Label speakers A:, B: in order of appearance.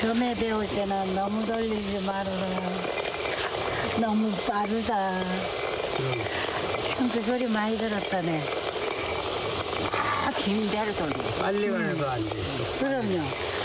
A: 처음에 배울 때는 너무 돌리지 말아라. 너무 빠르다. 참 그 소리 많이 들었다네. 긴 배를 돌리.
B: 빨리 가도 안 돼.
A: 그럼요.